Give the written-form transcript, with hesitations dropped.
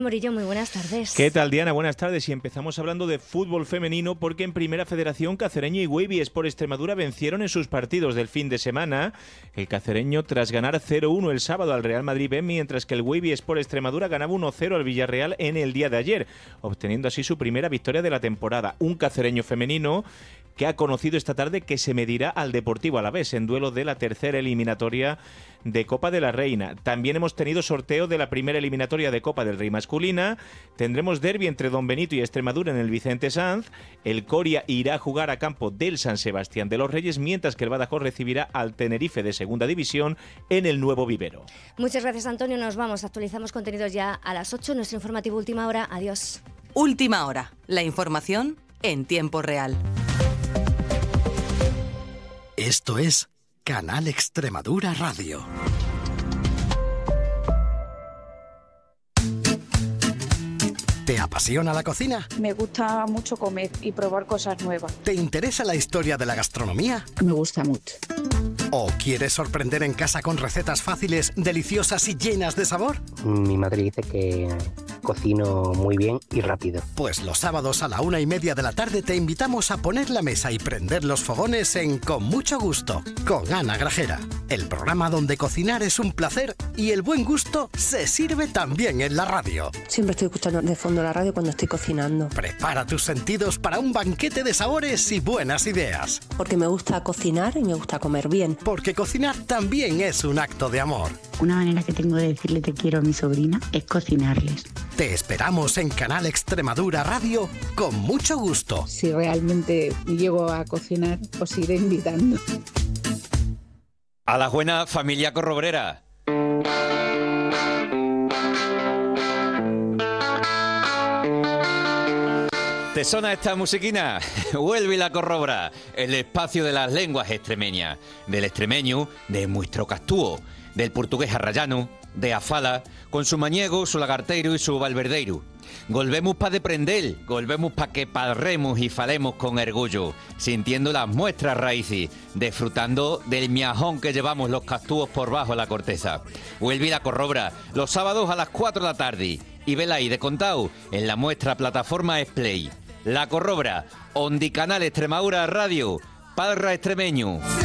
Morillo, muy buenas tardes. ¿Qué tal, Diana? Buenas tardes. Y empezamos hablando de fútbol femenino porque en Primera Federación Cacereño y Wavy Sport Extremadura vencieron en sus partidos del fin de semana. El cacereño tras ganar 0-1 el sábado al Real Madrid B, mientras que el Wavy Sport Extremadura ganaba 1-0 al Villarreal en el día de ayer, obteniendo así su primera victoria de la temporada. Un cacereño femenino que ha conocido esta tarde que se medirá al Deportivo Alavés en duelo de la tercera eliminatoria de Copa de la Reina. También hemos tenido sorteo de la primera eliminatoria de Copa del Rey masculina. Tendremos derbi entre Don Benito y Extremadura en el Vicente Sanz. El Coria irá a jugar a campo del San Sebastián de los Reyes, mientras que el Badajoz recibirá al Tenerife de Segunda División en el Nuevo Vivero. Muchas gracias, Antonio. Nos vamos. Actualizamos contenidos ya a las 8. Nuestro informativo Última Hora. Adiós. Última Hora. La información en tiempo real. Esto es Canal Extremadura Radio. ¿Te apasiona la cocina? Me gusta mucho comer y probar cosas nuevas. ¿Te interesa la historia de la gastronomía? Me gusta mucho. ¿O quieres sorprender en casa con recetas fáciles, deliciosas y llenas de sabor? Mi madre dice que cocino muy bien y rápido. Pues los sábados a la 1:30 de la tarde te invitamos a poner la mesa y prender los fogones en Con Mucho Gusto, con Ana Grajera. El programa donde cocinar es un placer y el buen gusto se sirve también en la radio. Siempre estoy escuchando de fondo la radio cuando estoy cocinando. Prepara tus sentidos para un banquete de sabores y buenas ideas. Porque me gusta cocinar y me gusta comer bien. Porque cocinar también es un acto de amor. Una manera que tengo de decirle te quiero a mi sobrina es cocinarles. Te esperamos en Canal Extremadura Radio con mucho gusto. Si realmente llego a cocinar, os iré invitando. A la buena familia corrobrera. ¿Te suena esta musiquina? Vuelve la corrobra, el espacio de las lenguas extremeñas, del extremeño, de nuestro castúo, del portugués arrayano, de afala, con su mañego, su lagarteiro y su valverdeiro. Volvemos pa deprender, volvemos pa que parremos y falemos con orgullo, sintiendo las muestras raíces, disfrutando del miajón que llevamos los castúos por bajo la corteza. Vuelve la corrobra, los sábados a las 4 de la tarde, y vela ahí de contao en la muestra plataforma Splay. La corrobra, Ondi Canal Extremadura Radio, Parra Extremeño.